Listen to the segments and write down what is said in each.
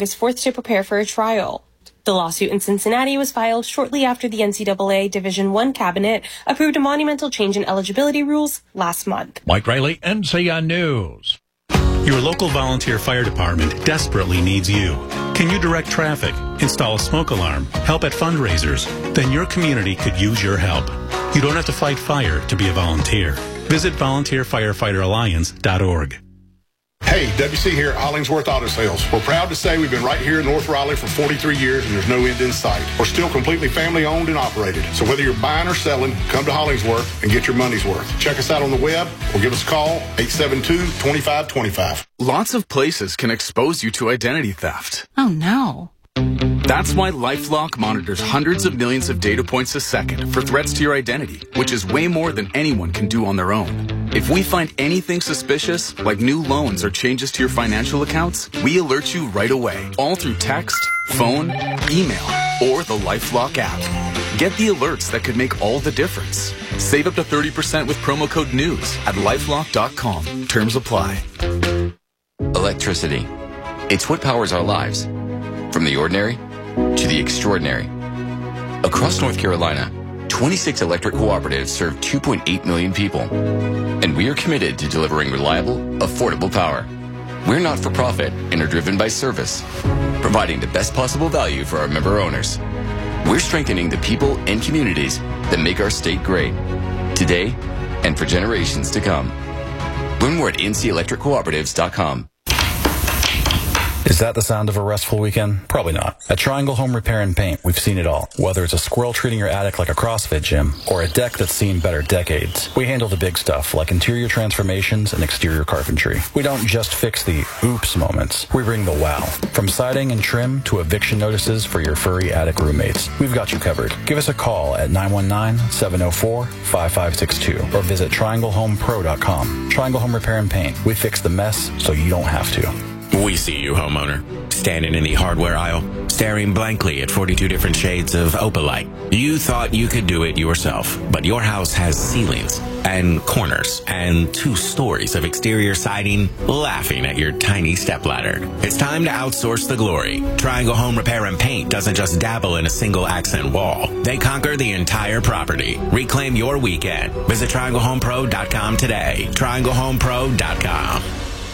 August 4th to prepare for a trial. The lawsuit in Cincinnati was filed shortly after the NCAA Division I cabinet approved a monumental change in eligibility rules last month. Mike Riley, NCN News. Your local volunteer fire department desperately needs you. Can you direct traffic, install a smoke alarm, help at fundraisers? Then your community could use your help. You don't have to fight fire to be a volunteer. Visit volunteerfirefighteralliance.org. Hey, WC here at Hollingsworth Auto Sales. We're proud to say we've been right here in North Raleigh for 43 years and there's no end in sight. We're still completely family owned and operated. So whether you're buying or selling, come to Hollingsworth and get your money's worth. Check us out on the web or give us a call, 872-2525. Lots of places can expose you to identity theft. Oh no. That's why LifeLock monitors hundreds of millions of data points a second for threats to your identity, which is way more than anyone can do on their own. If we find anything suspicious, like new loans or changes to your financial accounts, we alert you right away, all through text, phone, email, or the LifeLock app. Get the alerts that could make all the difference. Save up to 30% with promo code NEWS at LifeLock.com. Terms apply. Electricity. It's what powers our lives. From the ordinary to the extraordinary. Across North Carolina, 26 electric cooperatives serve 2.8 million people. And we are committed to delivering reliable, affordable power. We're not for profit and are driven by service, providing the best possible value for our member owners. We're strengthening the people and communities that make our state great, today and for generations to come. Learn more at ncelectriccooperatives.com. Is that the sound of a restful weekend? Probably not. At Triangle Home Repair and Paint, we've seen it all. Whether it's a squirrel treating your attic like a CrossFit gym, or a deck that's seen better decades, we handle the big stuff like interior transformations and exterior carpentry. We don't just fix the oops moments. We bring the wow. From siding and trim to eviction notices for your furry attic roommates, we've got you covered. Give us a call at 919-704-5562 or visit trianglehomepro.com. Triangle Home Repair and Paint. We fix the mess so you don't have to. We see you, homeowner, standing in the hardware aisle, staring blankly at 42 different shades of opalite. You thought you could do it yourself, but your house has ceilings and corners and 2 stories of exterior siding laughing at your tiny stepladder. It's time to outsource the glory. Triangle Home Repair and Paint doesn't just dabble in a single accent wall. They conquer the entire property. Reclaim your weekend. Visit TriangleHomePro.com today. TriangleHomePro.com.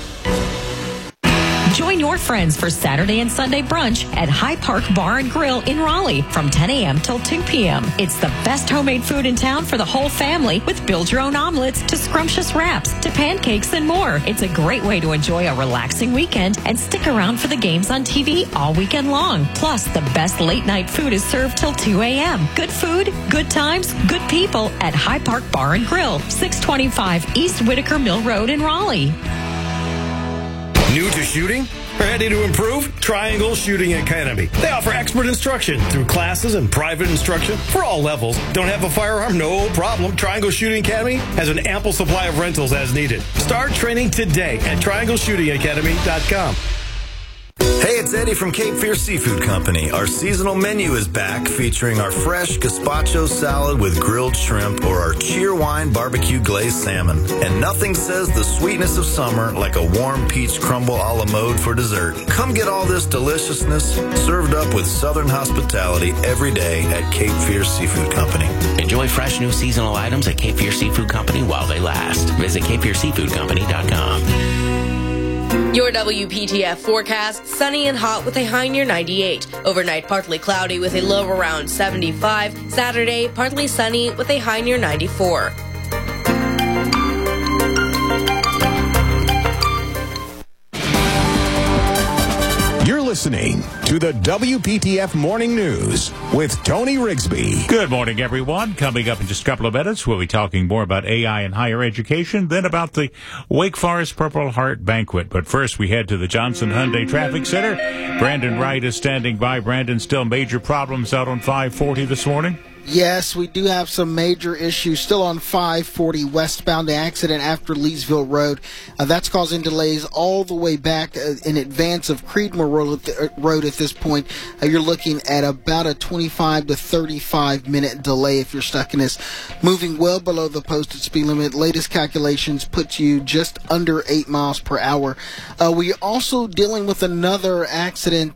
Join your friends for Saturday and Sunday brunch at High Park Bar and Grill in Raleigh from 10 a.m. till 2 p.m. It's the best homemade food in town for the whole family, with build-your-own omelets to scrumptious wraps to pancakes and more. It's a great way to enjoy a relaxing weekend and stick around for the games on TV all weekend long. Plus, the best late-night food is served till 2 a.m. Good food, good times, good people at High Park Bar and Grill, 625 East Whitaker Mill Road in Raleigh. New to shooting? Ready to improve? Triangle Shooting Academy. They offer expert instruction through classes and private instruction for all levels. Don't have a firearm? No problem. Triangle Shooting Academy has an ample supply of rentals as needed. Start training today at triangleshootingacademy.com. Hey, it's Eddie from Cape Fear Seafood Company. Our seasonal menu is back, featuring our fresh gazpacho salad with grilled shrimp or our Cheerwine barbecue glazed salmon. And nothing says the sweetness of summer like a warm peach crumble a la mode for dessert. Come get all this deliciousness served up with Southern hospitality every day at Cape Fear Seafood Company. Enjoy fresh new seasonal items at Cape Fear Seafood Company while they last. Visit CapeFearSeafoodCompany.com. Your WPTF forecast, sunny and hot with a high near 98. Overnight, partly cloudy with a low around 75. Saturday, partly sunny with a high near 94. You're listening to the WPTF Morning News with Tony Rigsby. Good morning, everyone. Coming up in just a couple of minutes, we'll be talking more about AI in higher education, then about the Wake Forest Purple Heart Banquet. But first, we head to the Johnson Hyundai Traffic Center. Brandon Wright is standing by. Brandon, still major problems out on 540 this morning? Yes, we do have some major issues still on 540 westbound. The accident after Leesville Road. That's causing delays all the way back in advance of Creedmoor Road at this point. You're looking at about a 25 to 35 minute delay if you're stuck in this. Moving well below the posted speed limit. Latest calculations put you just under 8 miles per hour. We're also dealing with another accident